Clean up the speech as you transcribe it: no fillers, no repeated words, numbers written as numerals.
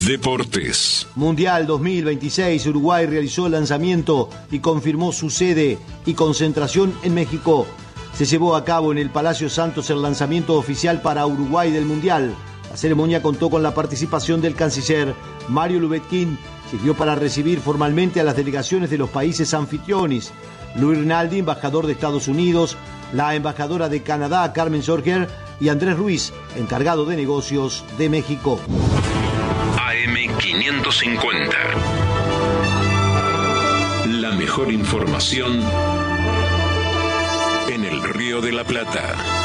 Deportes. Mundial 2026, Uruguay realizó el lanzamiento y confirmó su sede y concentración en México. Se llevó a cabo en el Palacio Santos el lanzamiento oficial para Uruguay del Mundial. La ceremonia contó con la participación del canciller Mario Lubetkin. Sirvió para recibir formalmente a las delegaciones de los países anfitriones. Luis Rinaldi, embajador de Estados Unidos, la embajadora de Canadá, Carmen Sorger, y Andrés Ruiz, encargado de negocios de México. AM550. La mejor información en el Río de la Plata.